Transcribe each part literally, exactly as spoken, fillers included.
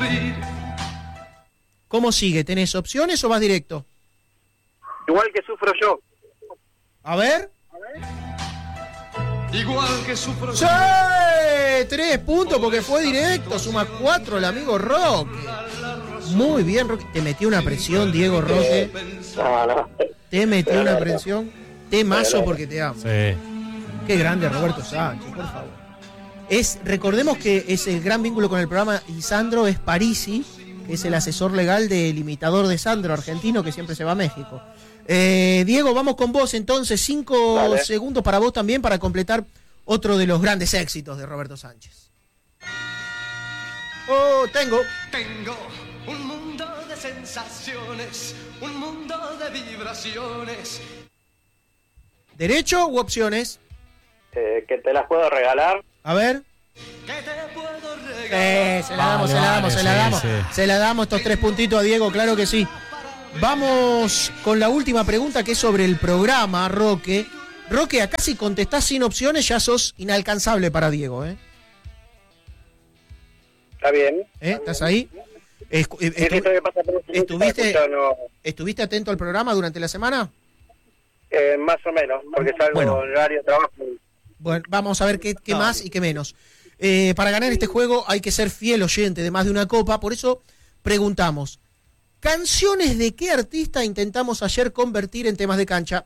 sufrir. ¿Cómo sigue? ¿Tenés opciones o vas directo? Igual que sufro yo. A ver. Igual que sufro ¡Sí! Tres puntos porque fue directo. Suma cuatro el amigo Roque. Muy bien, Roque. Te metió una presión, Diego Roque. No, no. Te metió una presión. Temazo porque te amo. Sí. Qué grande Roberto Sánchez, por favor. Es, recordemos que es el gran vínculo con el programa y Sandro es Parisi, que es el asesor legal del imitador de Sandro, argentino, que siempre se va a México. Eh, Diego, vamos con vos entonces, cinco Dale. segundos para vos también para completar otro de los grandes éxitos de Roberto Sánchez. Oh, tengo. Tengo un mundo de sensaciones, un mundo de vibraciones. ¿Derecho u opciones? Eh, que te las puedo regalar. A ver. Que te puedo regalar. Eh, se la damos, Vale, se la damos, vale, se la sí, damos. sí. Se la damos estos tres puntitos a Diego, claro que sí. Vamos con la última pregunta que es sobre el programa, Roque. Roque, acá si contestás sin opciones ya sos inalcanzable para Diego, ¿eh? Está bien. ¿Eh? ¿Estás ahí? Escu- eh, Sí, sí, estu- estoy pasa por un segundo, ¿Estuviste- escucho, no, ¿Estuviste atento al programa durante la semana? eh, más o menos, porque salgo Bueno. en horario de trabajo. Bueno, vamos a ver qué, qué más y qué menos. Eh, para ganar este juego hay que ser fiel oyente de más de una copa, por eso preguntamos, ¿canciones de qué artista intentamos ayer convertir en temas de cancha?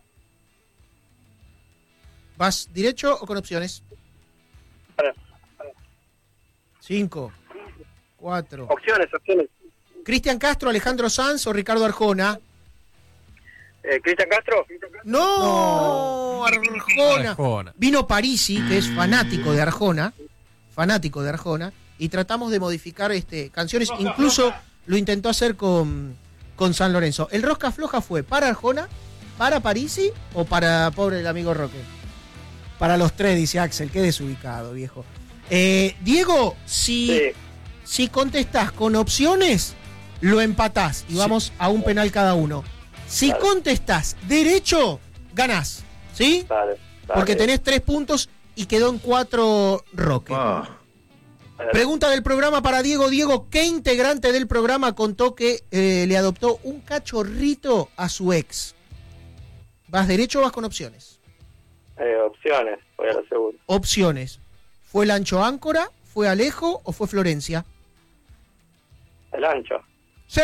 ¿Vas derecho o con opciones? Para- Cinco, cuatro. Opciones, opciones. ¿Cristian Castro, Alejandro Sanz o Ricardo Arjona? Eh, ¿Cristian Castro? ¡No! Arjona. Arjona. Vino Parisi, que es fanático de Arjona, fanático de Arjona, y tratamos de modificar este canciones, incluso lo intentó hacer con, con San Lorenzo. ¿El Rosca Floja fue para Arjona, para Parisi o para pobre el amigo Roque? Para los tres, dice Axel, qué desubicado, viejo. Eh, Diego, si, Sí. si contestás con opciones, lo empatás y vamos a un penal cada uno. Si Dale. contestás derecho, ganás, ¿sí? Dale, dale. Porque tenés tres puntos y quedó en cuatro Roque. Dale. Pregunta del programa para Diego. Diego, ¿qué integrante del programa contó que eh, le adoptó un cachorrito a su ex? ¿Vas derecho o vas con opciones? Eh, opciones, voy a la segunda. Opciones. ¿Fue el Ancho Áncora, fue Alejo o fue Florencia? El ancho. ¡Sí!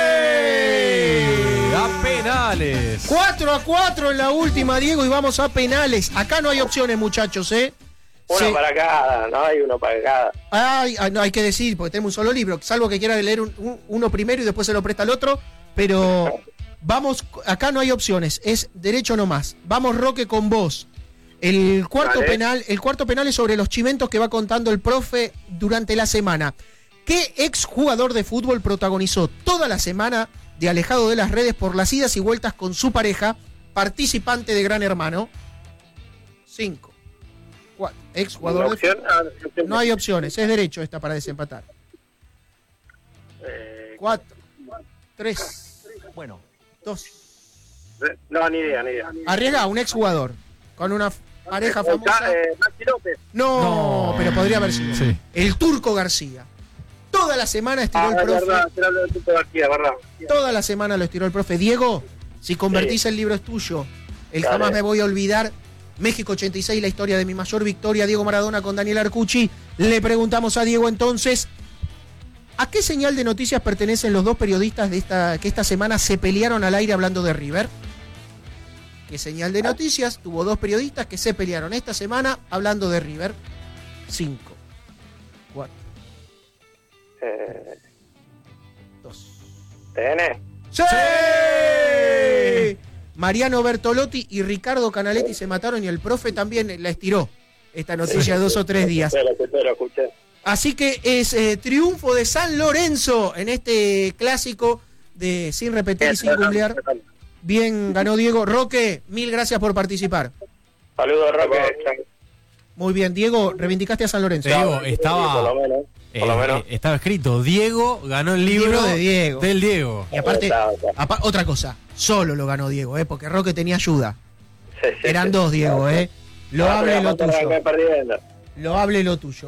A penales. cuatro a cuatro en la última, Diego, y vamos a penales. Acá no hay opciones, muchachos, ¿eh? Uno Sí. para cada, no hay uno para cada. Ay, ay, no, hay que decir, porque tenemos un solo libro, salvo que quiera leer un- un- uno primero y después se lo presta al otro, pero vamos, acá no hay opciones, es derecho nomás. Vamos, Roque, con vos. El cuarto Vale. penal, el cuarto penal es sobre los chimentos que va contando el profe durante la semana. ¿Qué exjugador de fútbol protagonizó toda la semana de alejado de las redes por las idas y vueltas con su pareja, participante de Gran Hermano? Cinco. Cuatro. Exjugador de Opción, ah, opción. no hay opciones, es derecho esta para desempatar. Eh, Cuatro, tres, bueno, dos. no, ni idea, ni idea. Arriesga un exjugador con una pareja Eh, famosa. eh, Maxi López. No, No. pero podría haber sido. Sí. El Turco García. Toda la semana estiró Ah, el es profe. verdad, se lo hablo del Turco García, verdad. Toda la semana lo estiró el profe. Diego, si convertís el libro es tuyo. El Dale. Jamás me voy a olvidar. México ochenta y seis, la historia de mi mayor victoria, Diego Maradona con Daniel Arcucci. Le preguntamos a Diego entonces, ¿a qué señal de noticias pertenecen los dos periodistas de esta, que esta semana se pelearon al aire hablando de River? ¿Qué señal de noticias tuvo dos periodistas que se pelearon esta semana hablando de River? Cinco, cuatro, Eh, dos. T N. ¡Sí! Mariano Bertolotti y Ricardo Canaletti se mataron y el profe también la estiró esta noticia dos o tres días. Lo escuché, lo escuché. Así que es eh, triunfo de San Lorenzo en este clásico de sin repetir y sin googlear. Bien, ganó Diego. Roque, mil gracias por participar. Saludos, Roque. Muy bien, Diego, reivindicaste a San Lorenzo. Te digo, Por estaba, lo menos. eh, Por lo menos. eh, estaba escrito, Diego ganó el libro, Libro de Diego. del Diego. Y aparte, Está, está. apa- otra cosa, solo lo ganó Diego, ¿eh? Porque Roque tenía ayuda. Sí, sí, Eran sí. dos, Diego, ¿eh? Lo Ah, hable pero lo aparte tuyo. arranqué perdiendo. Lo hable lo tuyo.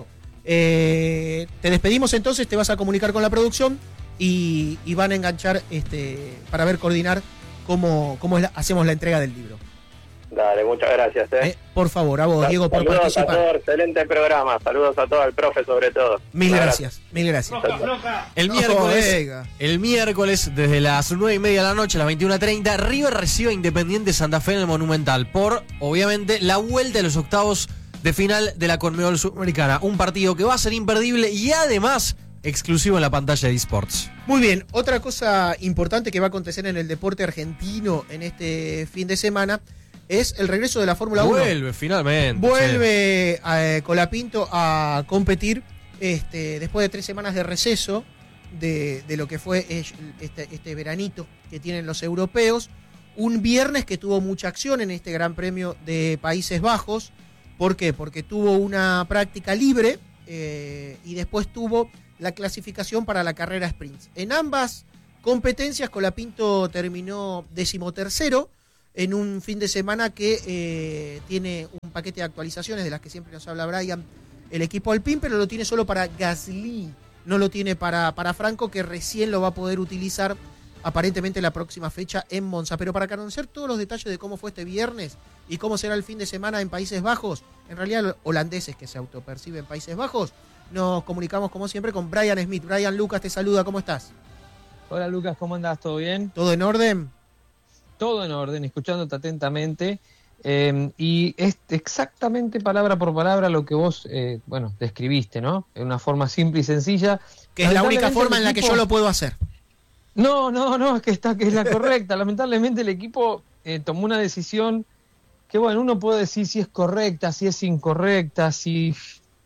Eh, te despedimos entonces, te vas a comunicar con la producción y, y van a enganchar este, para ver, coordinar cómo, cómo es la, hacemos la entrega del libro. Dale, muchas gracias. Eh. Eh, por favor, a vos, Diego, por Saludos participar. a todos, excelente programa. Saludos a todo, al profe sobre todo. Mil Un gracias, mil gracias. El No, miércoles, venga. el miércoles, desde las nueve y media de la noche a las veintiuna treinta, River recibe a Independiente Santa Fe en el Monumental por, obviamente, la vuelta de los octavos de final de la Conmebol Sudamericana. Un partido que va a ser imperdible y además exclusivo en la pantalla de eSports. Muy bien, otra cosa importante que va a acontecer en el deporte argentino en este fin de semana es el regreso de la Fórmula uno. Vuelve, finalmente. Vuelve eh, Colapinto a competir este, después de tres semanas de receso de, de lo que fue este, este veranito que tienen los europeos. Un viernes que tuvo mucha acción en este Gran Premio de Países Bajos. ¿Por qué? Porque tuvo una práctica libre eh, y después tuvo la clasificación para la carrera sprint. En ambas competencias Colapinto terminó decimotercero en un fin de semana que eh, tiene un paquete de actualizaciones de las que siempre nos habla Brian, el equipo Alpine, pero lo tiene solo para Gasly, no lo tiene para, para Franco, que recién lo va a poder utilizar aparentemente la próxima fecha en Monza. Pero para conocer todos los detalles de cómo fue este viernes y cómo será el fin de semana en Países Bajos, en realidad holandeses que se autoperciben Países Bajos, nos comunicamos como siempre con Brian Smith. Brian, Lucas te saluda, ¿cómo estás? Hola Lucas, ¿cómo andás? ¿Todo bien? ¿Todo en orden? Todo en orden, escuchándote atentamente. Eh, y es exactamente palabra por palabra lo que vos, eh, bueno, describiste, ¿no? En una forma simple y sencilla. Que es la única forma en la que yo lo puedo hacer. No, no, no, es que está, que es la correcta. Lamentablemente el equipo eh, tomó una decisión que, bueno, uno puede decir si es correcta, si es incorrecta, si,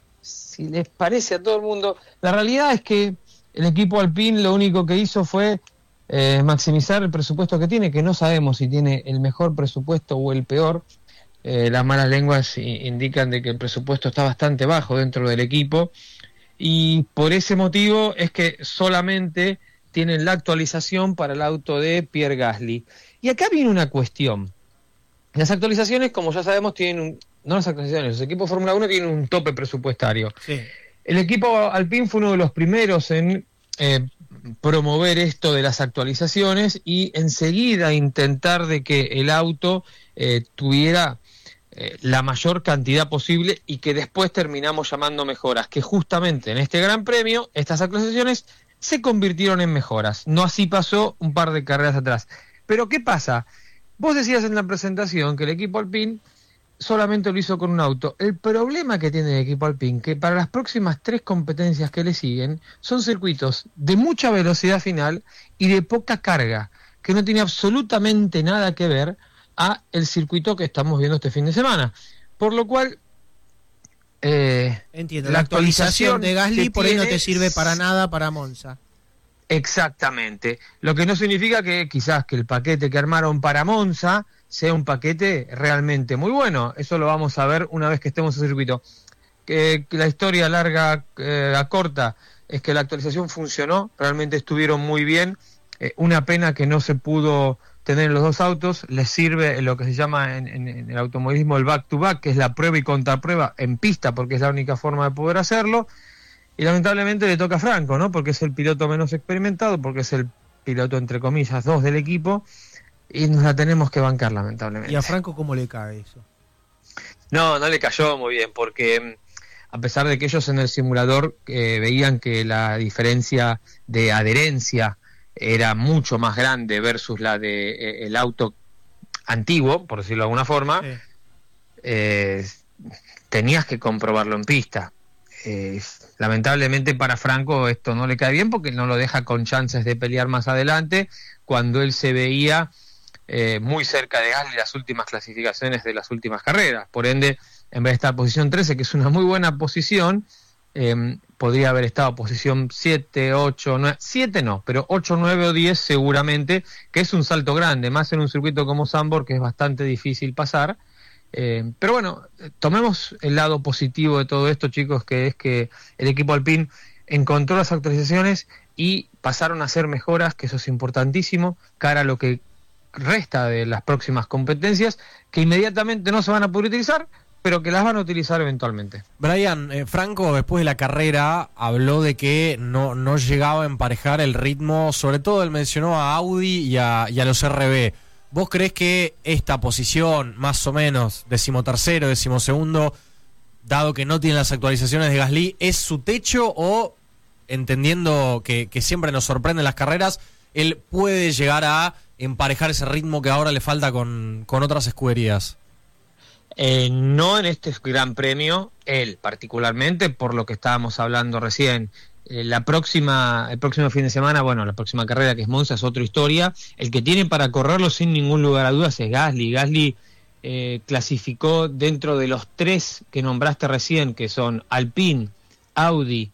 si les parece a todo el mundo. La realidad es que el equipo Alpine lo único que hizo fue eh, maximizar el presupuesto que tiene, que no sabemos si tiene el mejor presupuesto o el peor. Eh, las malas lenguas indican de que el presupuesto está bastante bajo dentro del equipo y por ese motivo es que solamente tienen la actualización para el auto de Pierre Gasly. Y acá viene una cuestión. Las actualizaciones, como ya sabemos, tienen un, no las actualizaciones, los equipos de Fórmula uno tienen un tope presupuestario. Sí. El equipo Alpine fue uno de los primeros en eh, promover esto de las actualizaciones y enseguida intentar de que el auto eh, tuviera eh, la mayor cantidad posible y que después terminamos llamando mejoras, que justamente en este Gran Premio estas actualizaciones se convirtieron en mejoras. No así pasó un par de carreras atrás. Pero ¿qué pasa? Vos decías en la presentación que el equipo Alpine solamente lo hizo con un auto. El problema que tiene el equipo Alpine, que para las próximas tres competencias que le siguen, son circuitos de mucha velocidad final y de poca carga, que no tiene absolutamente nada que ver a el circuito que estamos viendo este fin de semana. Por lo cual, eh, entiendo, la actualización, actualización de Gasly por ahí no te sirve para nada para Monza. Exactamente. Lo que no significa que quizás que el paquete que armaron para Monza sea un paquete realmente muy bueno. Eso lo vamos a ver una vez que estemos en el circuito. Que, que la historia larga eh, a corta es que la actualización funcionó, realmente estuvieron muy bien. Eh, una pena que no se pudo tener los dos autos. Les sirve lo que se llama en, en, en el automovilismo el back to back, que es la prueba y contraprueba en pista, porque es la única forma de poder hacerlo. Y lamentablemente le toca a Franco, ¿no? Porque es el piloto menos experimentado, porque es el piloto, entre comillas, dos del equipo, y nos la tenemos que bancar, lamentablemente. ¿Y a Franco cómo le cae eso? No, no le cayó muy bien, porque a pesar de que ellos en el simulador eh, veían que la diferencia de adherencia era mucho más grande versus la de eh, el auto antiguo, por decirlo de alguna forma, sí. eh, tenías que comprobarlo en pista. Eh, lamentablemente para Franco esto no le cae bien porque no lo deja con chances de pelear más adelante cuando él se veía eh, muy cerca de Gasly las últimas clasificaciones de las últimas carreras. Por ende, en vez de estar en posición trece, que es una muy buena posición, eh, podría haber estado en posición siete, ocho, nueve, siete no, pero ocho, nueve o diez seguramente, que es un salto grande, más en un circuito como Zandvoort que es bastante difícil pasar. Eh, pero bueno, tomemos el lado positivo de todo esto, chicos, que es que el equipo Alpine encontró las actualizaciones y pasaron a hacer mejoras, que eso es importantísimo, cara a lo que resta de las próximas competencias, que inmediatamente no se van a poder utilizar, pero que las van a utilizar eventualmente. Brian, eh, Franco después de la carrera habló de que no, no llegaba a emparejar el ritmo, sobre todo él mencionó a Audi y a, y a los R B. ¿Vos creés que esta posición, más o menos, decimotercero, decimosegundo, dado que no tiene las actualizaciones de Gasly, es su techo o, entendiendo que, que siempre nos sorprenden las carreras, él puede llegar a emparejar ese ritmo que ahora le falta con, con otras escuderías? Eh, no en este Gran Premio, él particularmente, por lo que estábamos hablando recién. Eh, la próxima, el próximo fin de semana, bueno, la próxima carrera que es Monza es otra historia. El que tiene para correrlo sin ningún lugar a dudas es Gasly. Gasly eh, clasificó dentro de los tres que nombraste recién, que son Alpine, Audi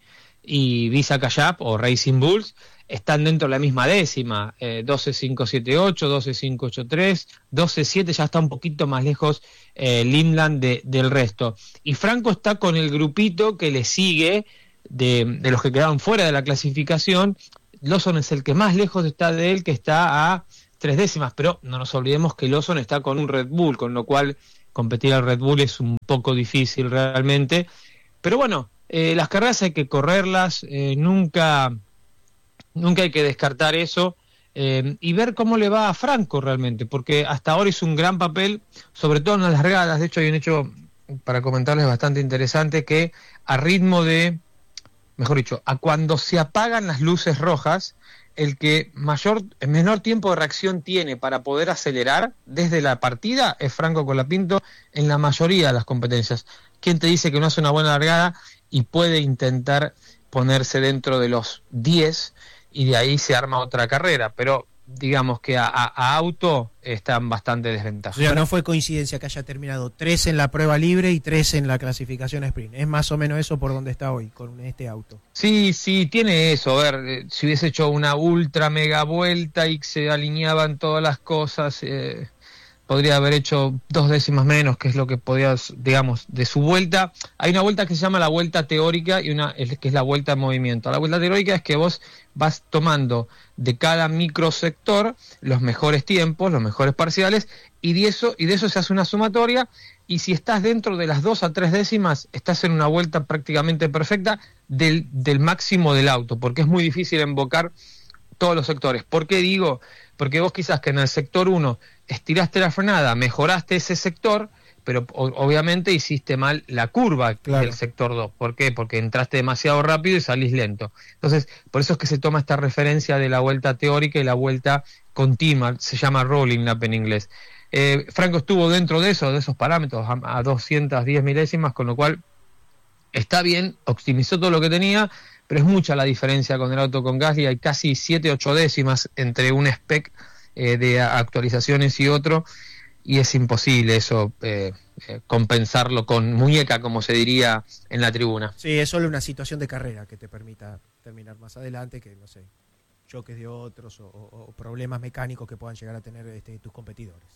y Visa Kayap o Racing Bulls. Están dentro de la misma décima, eh, doce cinco siete ocho, doce cinco ocho tres, doce siete, ya está un poquito más lejos eh, Limland de, del resto. Y Franco está con el grupito que le sigue de, de los que quedaron fuera de la clasificación. Lawson es el que más lejos está de él, que está a tres décimas, pero no nos olvidemos que Lawson está con un Red Bull, con lo cual competir al Red Bull es un poco difícil realmente. Pero bueno, eh, las carreras hay que correrlas, eh, nunca... Nunca hay que descartar eso eh, y ver cómo le va a Franco realmente, porque hasta ahora hizo un gran papel, sobre todo en las largadas. De hecho, hay un hecho para comentarles bastante interesante, que a ritmo de, mejor dicho, a cuando se apagan las luces rojas, el que mayor, el menor tiempo de reacción tiene para poder acelerar desde la partida es Franco Colapinto en la mayoría de las competencias. ¿Quién te dice que no hace una buena largada y puede intentar ponerse dentro de los diez? Y de ahí se arma otra carrera, pero digamos que a, a, a auto están bastante desventajados. O sea, no fue coincidencia que haya terminado tres en la prueba libre y tres en la clasificación sprint. Es más o menos eso por donde está hoy, con este auto. Sí, sí, tiene eso. A ver, eh, si hubiese hecho una ultra mega vuelta y se alineaban todas las cosas, eh, podría haber hecho dos décimas menos, que es lo que podía, digamos, de su vuelta. Hay una vuelta que se llama la vuelta teórica y una que es la vuelta en movimiento. La vuelta teórica es que vos vas tomando de cada microsector los mejores tiempos, los mejores parciales, y de eso, y de eso se hace una sumatoria, y si estás dentro de las dos a tres décimas, estás en una vuelta prácticamente perfecta del, del máximo del auto, porque es muy difícil invocar todos los sectores. ¿Por qué digo? Porque vos quizás que en el sector uno estiraste la frenada, mejoraste ese sector, pero o, obviamente hiciste mal la curva claro. del sector dos. ¿Por qué? Porque entraste demasiado rápido y salís lento. Entonces, por eso es que se toma esta referencia de la vuelta teórica y la vuelta continua, se llama rolling lap en inglés. Eh, Franco estuvo dentro de eso, de esos parámetros, a, a doscientas diez milésimas, con lo cual está bien, optimizó todo lo que tenía, pero es mucha la diferencia con el auto con Gasly. Hay casi siete ocho décimas entre un spec eh, de actualizaciones y otro, y es imposible eso eh, eh, compensarlo con muñeca, como se diría en la tribuna. Sí, es solo una situación de carrera que te permita terminar más adelante, que no sé, choques de otros o, o, o problemas mecánicos que puedan llegar a tener este, tus competidores.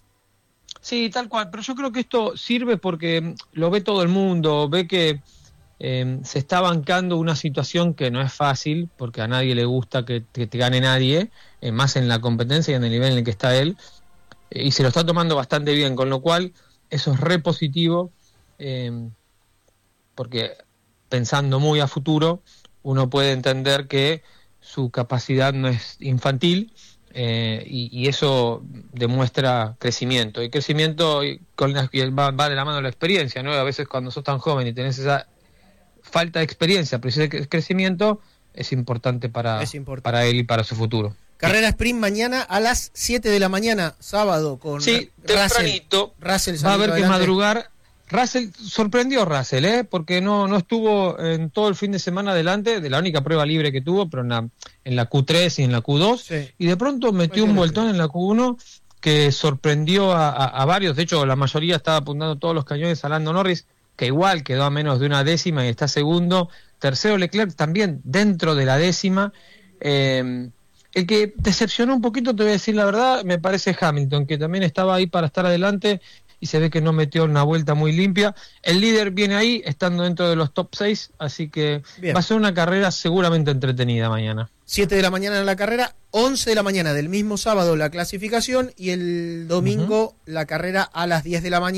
Sí, tal cual, pero yo creo que esto sirve porque lo ve todo el mundo, ve que eh, se está bancando una situación que no es fácil, porque a nadie le gusta que, que te gane nadie, eh, más en la competencia y en el nivel en el que está él, eh, y se lo está tomando bastante bien, con lo cual eso es re positivo, eh, porque pensando muy a futuro, uno puede entender que su capacidad no es infantil, Eh, y, y eso demuestra crecimiento, y crecimiento con la, va, va de la mano de la experiencia, ¿no? A veces cuando sos tan joven y tenés esa falta de experiencia, pero ese crecimiento es importante para, es importante. para él y para su futuro. Carrera sprint mañana a las siete de la mañana, sábado, con sí, Russell. tempranito, Russell va a haber adelante. que madrugar. Russell, sorprendió Russell, ¿eh? Porque no, no estuvo en todo el fin de semana adelante, de la única prueba libre que tuvo, pero en la, en la Q tres y en la Q dos, sí. Y de pronto metió un vueltón en la Q uno que sorprendió a, a, a varios. De hecho, la mayoría estaba apuntando todos los cañones a Lando Norris, que igual quedó a menos de una décima y está segundo. Tercero Leclerc también dentro de la décima. Eh, el que decepcionó un poquito, te voy a decir la verdad, me parece Hamilton, que también estaba ahí para estar adelante y se ve que no metió una vuelta muy limpia. El líder viene ahí, estando dentro de los top seis, así que bien. Va a ser una carrera seguramente entretenida mañana. siete de la mañana la carrera, once de la mañana del mismo sábado la clasificación, y el domingo uh-huh. la carrera a las diez de la mañana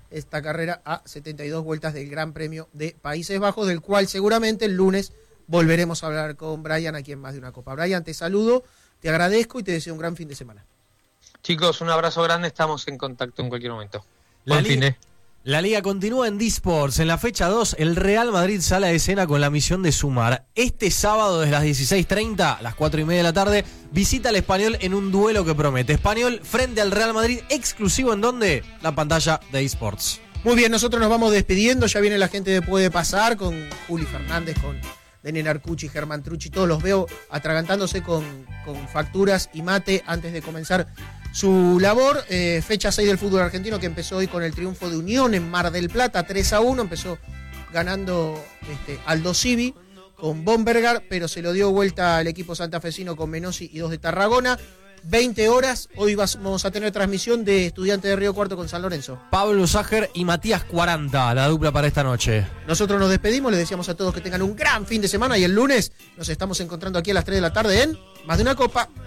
esta carrera a setenta y dos vueltas del Gran Premio de Países Bajos, del cual seguramente el lunes volveremos a hablar con Brian aquí en Más de una Copa. Brian, te saludo, te agradezco y te deseo un gran fin de semana. Chicos, un abrazo grande, estamos en contacto en cualquier momento. La, Buen li- fin de... la liga continúa en D-Sports. En la fecha dos, el Real Madrid sale de escena con la misión de sumar. Este sábado desde las dieciséis treinta, a las cuatro y media de la tarde, visita al Español en un duelo que promete. Español frente al Real Madrid, exclusivo en donde? La pantalla de eSports. Muy bien, nosotros nos vamos despidiendo, ya viene la gente de Puede Pasar, con Juli Fernández, con Daniel Arcucci, Germán Trucci, todos los veo atragantándose con, con facturas y mate antes de comenzar su labor. Eh, fecha seis del fútbol argentino, que empezó hoy con el triunfo de Unión en Mar del Plata, tres a uno, empezó ganando este, Aldo Civi con Bombergar, pero se lo dio vuelta al equipo santafesino con Menossi y dos de Tarragona. veinte horas, hoy vamos a tener transmisión de Estudiantes de Río Cuarto con San Lorenzo. Pablo Ságer y Matías cuarenta, la dupla para esta noche. Nosotros nos despedimos, les deseamos a todos que tengan un gran fin de semana y el lunes nos estamos encontrando aquí a las tres de la tarde en Más de una Copa.